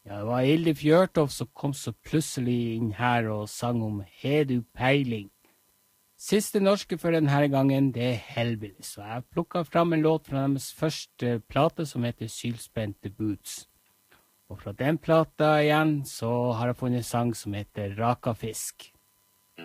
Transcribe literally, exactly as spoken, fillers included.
Ja, det var Hilde Fjørtoft som kom så plutselig inn her og sang om «He du peiling». Siste norske for denne gangen, det er Hellbillies, så jeg plukket fram en låt fra deres første plate som heter Sylspente Boots. Og fra den plata igjen så har jeg funnet en sang som heter Raka Fisk.